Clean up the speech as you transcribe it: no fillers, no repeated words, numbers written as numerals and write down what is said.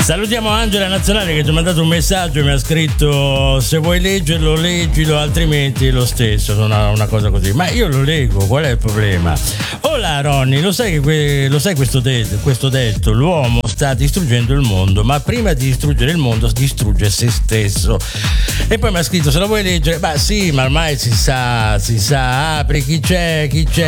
Salutiamo Angela Nazionale che ci ha mandato un messaggio e mi ha scritto: se vuoi leggerlo leggilo, altrimenti lo stesso. Una cosa così. Ma io lo leggo, qual è il problema? Hola Ronny, lo sai questo detto: l'uomo sta distruggendo il mondo, ma prima di distruggere il mondo distrugge se stesso. E poi mi ha scritto: se lo vuoi leggere? Beh sì, ma ormai si sa, apri chi c'è,